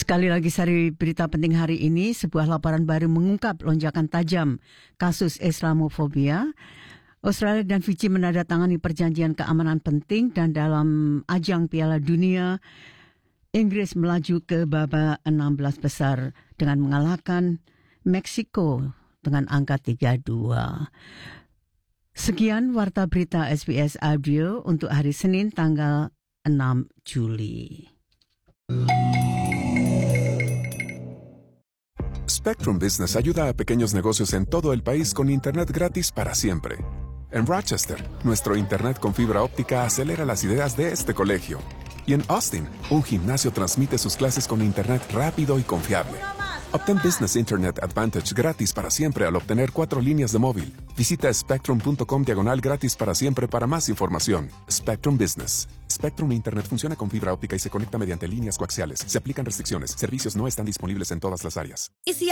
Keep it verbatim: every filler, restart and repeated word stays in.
Sekali lagi sari berita penting hari ini, sebuah laporan baru mengungkap lonjakan tajam kasus Islamofobia. Australia dan Fiji menandatangani perjanjian keamanan penting dan dalam ajang Piala Dunia, Inggris melaju ke babak enam belas besar dengan mengalahkan Meksiko dengan angka tiga dua. Sekian Warta Berita S B S Audio untuk hari Senin tanggal enam Juli. Spectrum Business ayuda a pequeños negocios en todo el país con Internet gratis para siempre. En Rochester, nuestro Internet con fibra óptica acelera las ideas de este colegio. Y en Austin, un gimnasio transmite sus clases con Internet rápido y confiable. Obtén Business Internet Advantage gratis para siempre al obtener cuatro líneas de móvil. Visita spectrum.com diagonal gratis para siempre para más información. Spectrum Business. Spectrum Internet funciona con fibra óptica y se conecta mediante líneas coaxiales. Se aplican restricciones. Servicios no están disponibles en todas las áreas. ¿Y si